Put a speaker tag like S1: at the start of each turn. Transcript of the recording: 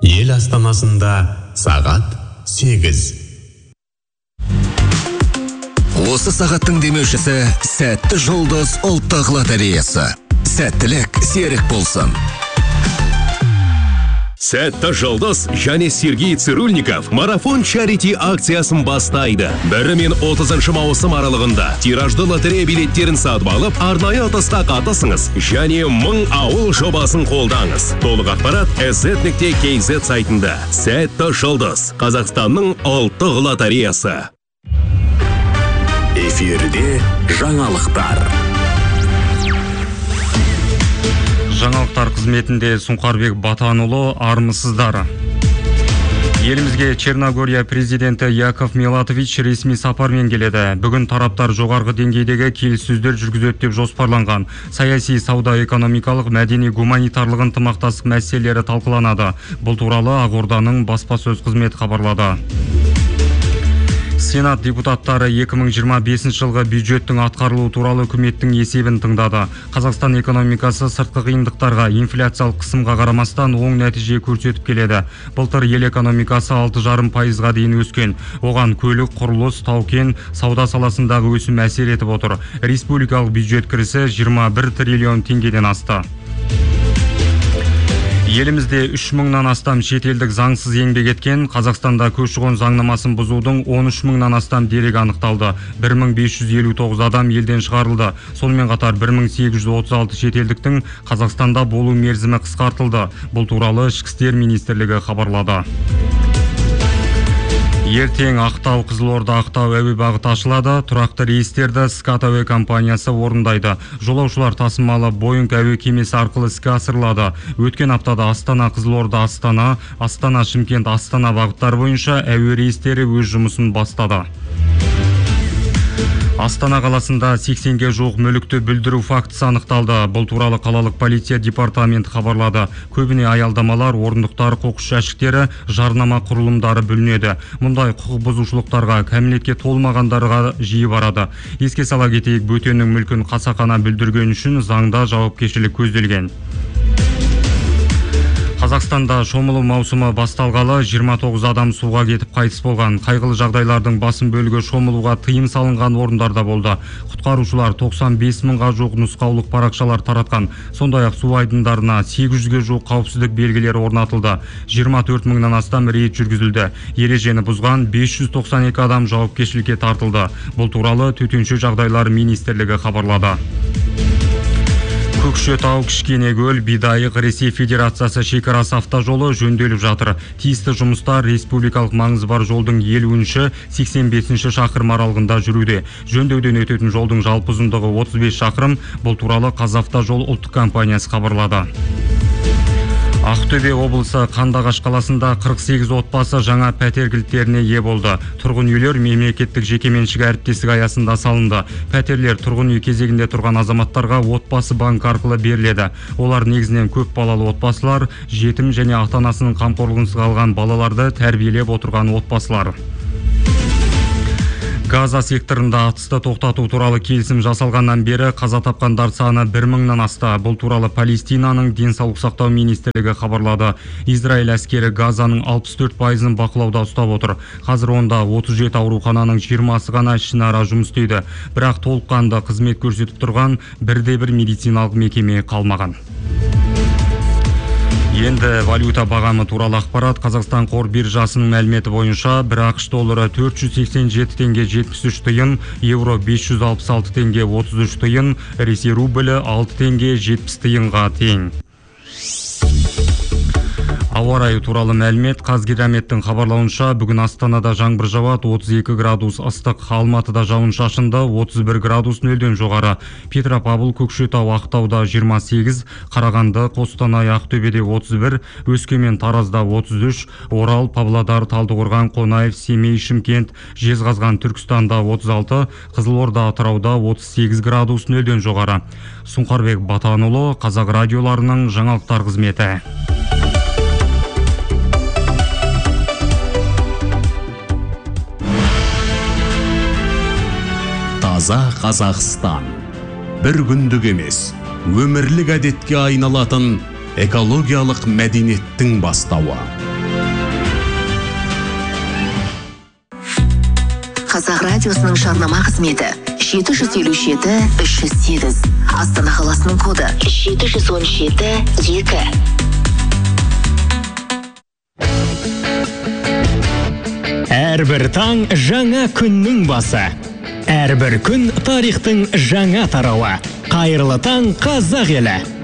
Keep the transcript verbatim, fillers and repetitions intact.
S1: Ел астанасында сағат сегіз.
S2: Осы сағаттың демеушісі Сәтті жұлдыз ұлттық лотереясы. Сәттілік серік болсын.
S3: Сәтті жұлдыз және Сергей Цирульников марафон чарити акциясын бастайды. бірі мен отызыншы маусым аралығында тиражды лотерея билеттерін сатып алып, арнайы ұтысқа қатысыңыз және мың ауыл жобасын қолдаңыз. Толық ақпарат эс-зет нүкте кей зет сайтында. Сәтті жұлдыз, Қазақстанның ұлттық лотереясы.
S2: Эфирде жаңалықтар.
S4: Жаңалықтар қызметінде Сұңқарбек Батанұлы, армысыздар. Елімізге Черногория президенті Яков Милатович ресми сапармен келеді. Бүгін тараптар жоғарғы деңгейдегі келіссөздер жүргізеді деп жоспарланған. Саяси, сауда, экономикалық, мәдени, гуманитарлық ынтымақтастық мәселелері талқыланады. Бұл туралы Ақорданың баспасөз қызметі хабарлады. Сенат депутаттары екі мың жиырма бесінші жылғы бюджеттің атқарылуы туралы үкіметтің есебін тыңдады. Қазақстан экономикасы сыртқы қиындықтарға, инфляциялық қысымға қарамастан оң нәтиже көрсетіп келеді. Былтыр ел экономикасы алты жарым пайызға дейін өскен. Оған көлік, құрылыс, тау-кен, сауда саласындағы өсім әсер етіп отыр. Республикалық бюджет кірісі жиырма бір триллион теңгеден асты. Елімізде үш мыңнан астам шетелдік заңсыз еңбек еткен. Қазақстанда көші-қон заңнамасын бұзудың он үш мыңнан астам дерегі анықталды. бір мың бес жүз елу тоғыз адам елден шығарылды. Сонымен қатар бір мың сегіз жүз отыз алты шетелдіктің Қазақстанда болу мерзімі қысқартылды. Бұл туралы Ішкі істер министрлігі хабарлады. Ертең Ақтау, Қызылорда, Ақтау әуе бағыты ашылады. Тұрақты рейстерді Скат әуе компаниясы орындайды. Жолаушылар тасымалы Боинг әуе кемесі арқылы іске асырылады. Өткен аптада Астана, Қызылорда, Астана, Астана, Шымкент, Астана бағыттар бойынша әуе рейстері өз жұмысын бастады. Астана қаласында сексенге жуық мүлікті бүлдіру фактісі анықталды. Бұл туралы қалалық полиция департаменті хабарлады. Көбіне аялдамалар, орындықтар, қоқыс жәшіктері, жарнама құрылымдары бүлінеді. Мұндай құқық бұзушылықтарға кәмелетке толмағандарға жиі барады. Еске сала кетейік, бөтеннің мүлкін қасақана бүлдірген үшін заңда жауапкершілік көзделген. Қазақстанда шомылу маусымы басталғалы жиырма тоғыз адам суға кетіп қайтыс болған. Қайғылы жағдайлардың басым бөлігі шомылуға тыйым салынған орындарда болды. Құтқарушылар тоқсан бес мыңға жуық нұсқаулық парақшалар таратқан. Сондай-ақ су айдындарына сегіз жүзге жуық қауіпсіздік белгілері орнатылды. жиырма төрт мыңнан астам рейд жүргізілді. Ережені бұзған бес жүз тоқсан екі адам жауапкершілікке тартылды. Бұл туралы Төтенше жағдайлар министрлігі хабарлады. Көкшетау, Кішкенекөл, Бидайық, Ресей Федерациясы шекарасы автожолы жөнделіп жатыр. Тиісті жұмыстар республикалық маңызы бар жолдың елуінші сексен бесінші шақырым аралығында жүруде. Жөндеуден өтетін жолдың жалпы ұзындығы отыз бес шақырым. Бұл туралы Қазавтожол ұлттық компаниясы хабарлады. Ақтөбе облысы Қандыағаш қаласында қырық сегіз отбасы жаңа пәтер кілттеріне ие болды. Тұрғын үйлер мемлекеттік жекеменшік әріптестік аясында салынды. Пәтерлер тұрғын үй кезегінде тұрған азаматтарға отбасы банк арқылы беріледі. Олар негізінен көп балалы отбасылар, жетім және ата-анасының қамқорлығынсыз қалған балаларды тәрбиелеп отырған отбасылар. Газа секторында атысты тоқтату туралы келісім жасалғаннан бері қаза тапқандар саны бір мыңнан асты. Бұл туралы Палестинаның денсаулық сақтау министрлігі хабарлады. Израиль әскері Газаның алпыс төрт пайызын бақылауда ұстап отыр. Қазір онда отыз жеті аурухананың жиырмасы ғана ішінара жұмыс істейді. Бірақ толыққанды қызмет көрсетіп тұрған бірде-бір медициналық мекеме қалмаған. Енді валюта бағамы туралы ақпарат. Қазақстан қор биржасының мәліметі бойынша бір ақш доллары төрт жүз сексен жеті теңге жетпіс үш тиын, евро бес жүз алпыс алты теңге отыз үш тиын, Ресей рублі алты теңге жетпіс тиынға тең. Ауа райы туралы мәлімет. Қазгидрометтің хабарлауынша бүгін Астанада жаңбыр жауады, отыз екі градус ыстық, Алматыда жауын-шашынды, отыз бір градус нөлден жоғары. Петропавл, Көкшетау, Ақтауда жиырма сегіз, Қарағанды, Қостанай, Ақтөбеде отыз бір, Өскемен, Таразда отыз үш, Орал, Павлодар, Талдықорған, Қонаев, Семей, Шымкент, Жезқазған, Түркістанда отыз алты, Қызылорда, Атырауда отыз сегіз градус нөлден жоғары. Сұңқарбек Батанұлы, Қазақ радиоларының жаңалықтар қызметі.
S2: Таза Қазақстан. Бір күндік емес, өмірлік әдетке айналатын экологиялық мәдениеттің бастауы.
S5: Қазақ радиосының жарнама қызметі жеті жүз елу жеті үш жүз сегіз. Астана қаласының коды жеті жүз он жеті екі.
S6: Әрбір таң жаңа күннің басы. Әрбір күн тарихтың жаңа тарауы. Қайырлы таң, қазақ елі.